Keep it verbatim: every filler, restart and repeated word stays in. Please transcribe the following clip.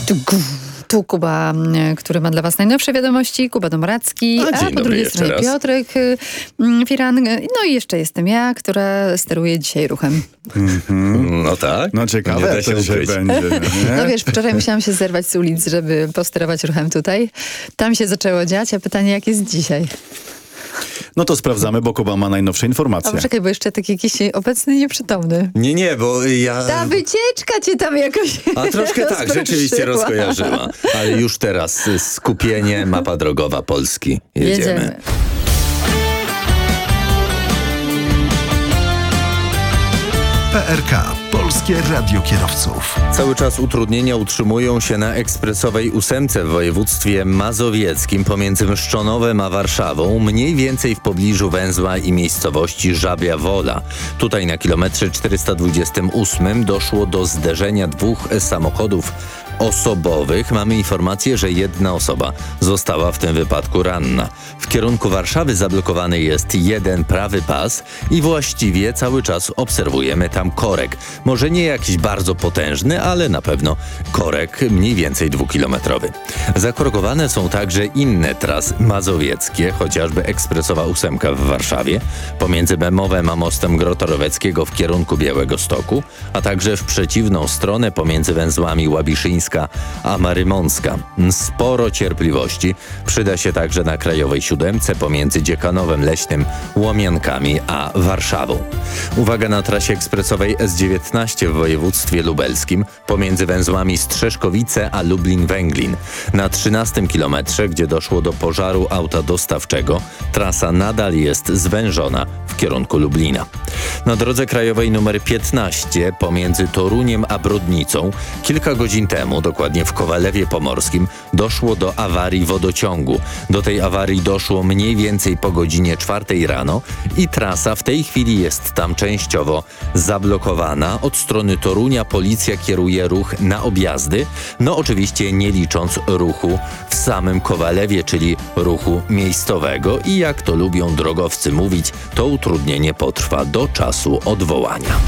Tu Kuba, który ma dla was najnowsze wiadomości, Kuba Domracki, a, a po drugiej stronie Piotrek Firan. No i jeszcze jestem ja, która steruje dzisiaj ruchem. Mm-hmm. No tak. No ciekawe, jak to dzisiaj będzie. Nie? No wiesz, wczoraj musiałam się zerwać z ulic, żeby posterować ruchem tutaj. Tam się zaczęło dziać, a pytanie, jak jest dzisiaj? No to sprawdzamy, bo Kuba ma najnowsze informacje. A czekaj, bo jeszcze taki jakiś obecny nieprzytomny. Nie, nie, bo ja... Ta wycieczka cię tam jakoś A troszkę tak, rzeczywiście rozkojarzyła. Ale już teraz skupienie, mapa drogowa Polski. Jedziemy. Jedziemy. P R K. Polskie Radio Kierowców. Cały czas utrudnienia utrzymują się na ekspresowej ósemce w województwie mazowieckim pomiędzy Mszczonowem a Warszawą, mniej więcej w pobliżu węzła i miejscowości Żabia Wola. Tutaj na kilometrze czterysta dwudziestym ósmym doszło do zderzenia dwóch samochodów osobowych. Mamy informację, że jedna osoba została w tym wypadku ranna. W kierunku Warszawy zablokowany jest jeden prawy pas i właściwie cały czas obserwujemy tam korek. Może nie jakiś bardzo potężny, ale na pewno korek mniej więcej dwukilometrowy. Zakorkowane są także inne trasy mazowieckie, chociażby ekspresowa ósemka w Warszawie, pomiędzy Bemowem a mostem Grotoroweckiego w kierunku Białegostoku, a także w przeciwną stronę pomiędzy węzłami Łabiszyńska a Marymącka. Sporo cierpliwości przyda się także na Krajowej Siódemce pomiędzy Dziekanowem Leśnym, Łomiankami a Warszawą. Uwaga na trasie ekspresowej S dziewiętnaście w województwie lubelskim pomiędzy węzłami Strzeszkowice a Lublin-Węglin. Na trzynastym kilometrze, gdzie doszło do pożaru auta dostawczego, trasa nadal jest zwężona w kierunku Lublina. Na drodze krajowej numer piętnaście pomiędzy Toruniem a Brodnicą kilka godzin temu, dokładnie w Kowalewie Pomorskim, doszło do awarii wodociągu. Do tej awarii doszło mniej więcej po godzinie czwartej rano i trasa w tej chwili jest tam częściowo zablokowana. Od strony Torunia policja kieruje ruch na objazdy, no oczywiście nie licząc ruchu w samym Kowalewie, czyli ruchu miejscowego i jak to lubią drogowcy mówić, to utrudnienie potrwa do czasu odwołania.